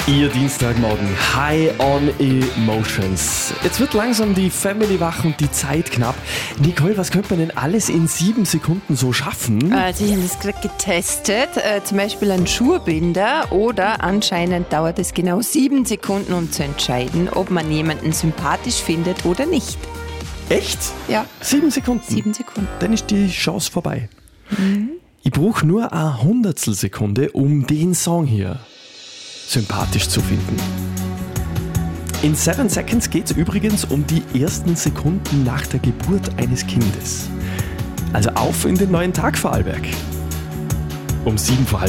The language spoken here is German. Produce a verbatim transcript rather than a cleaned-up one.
Ihr Dienstagmorgen, High on Emotions. Jetzt wird langsam die Family wach und die Zeit knapp. Nicole, was könnte man denn alles in sieben Sekunden so schaffen? Also ich habe das gerade getestet, äh, zum Beispiel ein Schuhbinder, oder anscheinend dauert es genau sieben Sekunden, um zu entscheiden, ob man jemanden sympathisch findet oder nicht. Echt? Ja. Sieben Sekunden? Sieben Sekunden. Dann ist die Chance vorbei. Mhm. Ich brauche nur eine Hundertstelsekunde, um den Song hier sympathisch zu finden. In Seven Seconds geht es übrigens um die ersten Sekunden nach der Geburt eines Kindes. Also auf in den neuen Tag, Vorarlberg. Um sieben vor halb